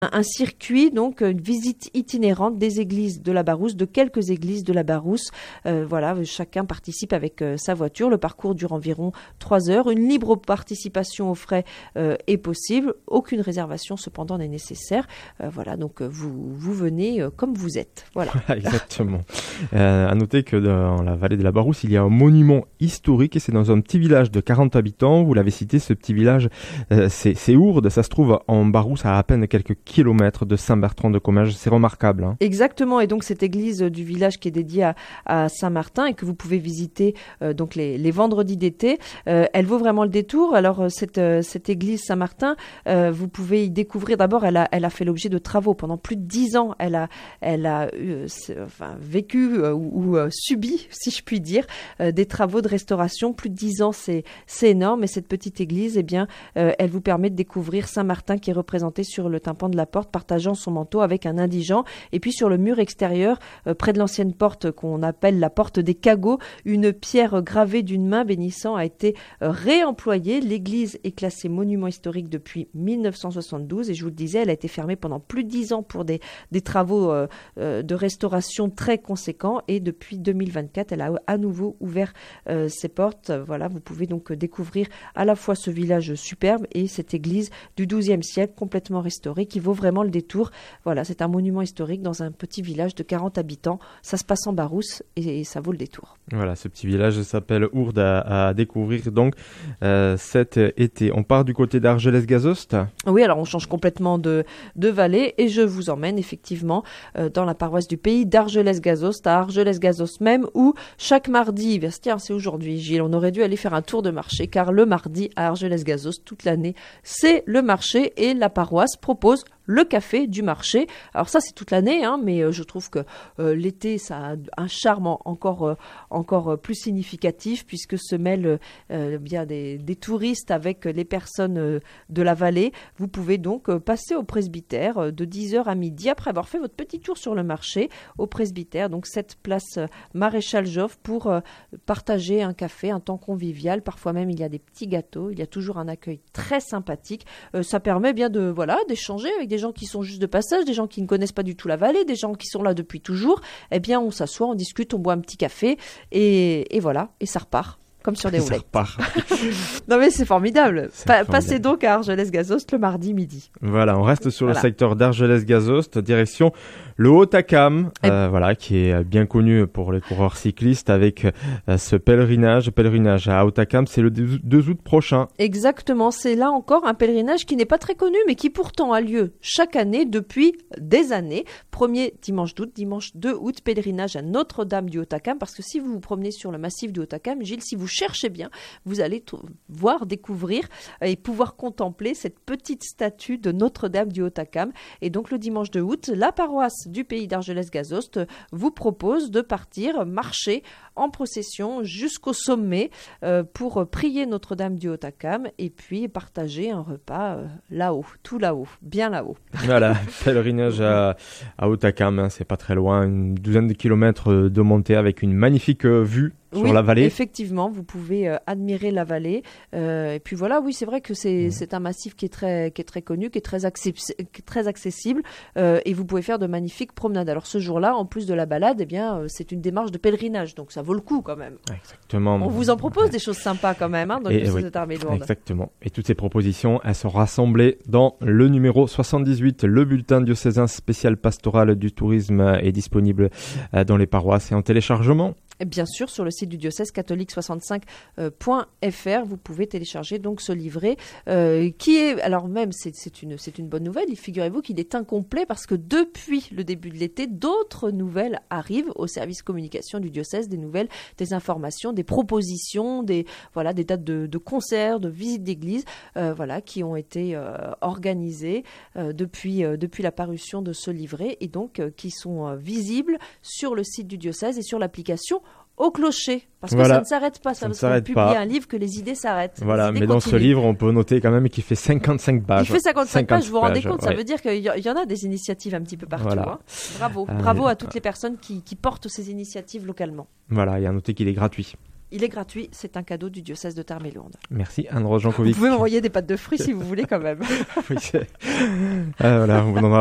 un circuit, donc une visite itinérante des églises de la Barousse, de quelques églises de la Barousse. Voilà, chacun participe avec sa voiture. Le parcours dure environ 3 heures. Une libre participation aux frais est possible. Aucune réservation cependant n'est nécessaire. Voilà, donc vous venez comme vous êtes. Voilà. Exactement. À noter que dans la vallée de la Barousse, il y a un monument historique et c'est dans un petit village de 40 habitants. Vous l'avez cité, ce petit village, c'est Ourde. Ça se trouve en Barousse à peine quelques kilomètres de Saint-Bertrand-de-Comminges. C'est remarquable. Hein. Exactement. Et donc cette église du village qui est dédiée à Saint-Martin et que vous pouvez visiter donc les vendredis d'été, elle vaut vraiment le détour. Alors cette église Saint-Martin, vous pouvez y découvrir. D'abord, elle a fait l'objet de travaux pendant plus de 10 ans. Elle a vécu ou subi, si je puis dire, des travaux de restauration. Plus de 10 ans, c'est énorme. Et cette petite église, eh bien, elle vous permet de découvrir Saint-Martin qui est représenté sur le tympan de la porte, partageant son manteau avec un indigent. Et puis sur le mur extérieur, près de l'ancienne porte qu'on appelle la porte des cagots, une pierre gravée d'une main bénissant a été réemployée. L'église est classée monument historique depuis 1972 et je vous le disais, elle a été fermée pendant plus de 10 ans pour des travaux de restauration très conséquents et depuis 2024, elle a à nouveau ouvert ses portes. Voilà, vous pouvez donc découvrir à la fois ce village superbe et cette église du XIIe siècle complètement restaurée qui vaut vraiment le détour. Voilà, c'est un monument historique dans un petit village de 40 habitants. Ça se passe en Barousse et ça vaut le détour. Voilà, ce petit village s'appelle Ourde à découvrir donc cet été. On part du côté d'Argelès-Gazost. Oui, alors on change complètement de vallée et je vous emmène effectivement dans la paroisse du pays d'Argelès-Gazost, à Argelès-Gazost même, où chaque mardi, tiens, c'est aujourd'hui Gilles, on aurait dû aller faire un tour de marché car le mardi à Argelès-Gazost, toute l'année, c'est le marché et la paroisse propose le café du marché. Alors ça, c'est toute l'année, hein, mais je trouve que l'été, ça a un charme encore plus significatif puisque se mêlent bien des touristes avec les personnes de la vallée. Vous pouvez donc passer au presbytère de 10h à midi après avoir fait votre petit tour sur le marché au presbytère, donc cette place Maréchal Joffre pour partager un café, un temps convivial. Parfois même, il y a des petits gâteaux. Il y a toujours un accueil très sympathique. Ça permet bien d'échanger avec des gens qui sont juste de passage, des gens qui ne connaissent pas du tout la vallée, des gens qui sont là depuis toujours. Eh bien, on s'assoit, on discute, on boit un petit café et voilà, et ça repart. Comme sur des roulettes. Non mais c'est formidable. Passez donc à Argelès-Gazost le mardi midi. Voilà, on reste sur le secteur d'Argelès-Gazost, direction le Haut-Acam, qui est bien connu pour les coureurs cyclistes avec ce pèlerinage à Haut-Acam, c'est le 2 août prochain. Exactement, c'est là encore un pèlerinage qui n'est pas très connu mais qui pourtant a lieu chaque année depuis des années. Premier dimanche d'août, dimanche 2 août, pèlerinage à Notre-Dame du Haut-Acam, parce que si vous vous promenez sur le massif du Haut-Acam, Gilles, si vous cherchez bien, vous allez découvrir et pouvoir contempler cette petite statue de Notre-Dame du Haut-Acam. Et donc le dimanche 2 août, la paroisse du pays d'Argelès-Gazost vous propose de partir marcher en procession jusqu'au sommet pour prier Notre-Dame du Haut-Acam et puis partager un repas là-haut, tout là-haut, bien là-haut. Voilà, pèlerinage à Haut-Acam, hein, c'est pas très loin, une douzaine de kilomètres de montée avec une magnifique vue sur la vallée. Effectivement, vous pouvez admirer la vallée. Et puis voilà, oui, c'est vrai que c'est un massif qui est très connu, qui est très accessible. Et vous pouvez faire de magnifiques promenades. Alors ce jour-là, en plus de la balade, eh bien, c'est une démarche de pèlerinage, donc ça vaut le coup quand même. Exactement. On vous en propose des choses sympas quand même, hein, dans cette armée lourde. Exactement. Et toutes ces propositions, elles sont rassemblées dans le numéro 78. Le bulletin diocésain spécial pastoral du tourisme est disponible dans les paroisses et en téléchargement. Bien sûr, sur le site du diocèse catholique65.fr, vous pouvez télécharger donc ce livret qui est, alors même c'est une bonne nouvelle, figurez-vous qu'il est incomplet parce que depuis le début de l'été, d'autres nouvelles arrivent au service communication du diocèse, des nouvelles, des informations, des propositions, des dates de concerts, de visites d'église, qui ont été organisées depuis la parution de ce livret et donc qui sont visibles sur le site du diocèse et sur l'application Au Clocher, parce que ça ne s'arrête pas, ça ne publie un livre que les idées s'arrêtent. Voilà, mais dans ce livre, on peut noter quand même qu'il fait 55 pages. Il fait 55 pages, vous vous rendez compte, ça veut dire qu'il y en a des initiatives un petit peu partout. Voilà. Hein. Bravo à toutes les personnes qui portent ces initiatives localement. Voilà, et à noter qu'il est gratuit. Il est gratuit, c'est un cadeau du diocèse de Tarbes et Lourdes. Merci Anne-Rose Jankovic. Vous pouvez m'envoyer des pâtes de fruits si vous voulez quand même. Oui, voilà, on en aura